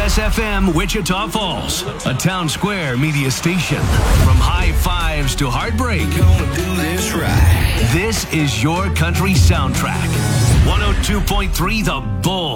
KFAS FM, Wichita Falls, a Town Square media station. From high fives to heartbreak, Gonna do this right. this is your country soundtrack. 102.3 The Bull.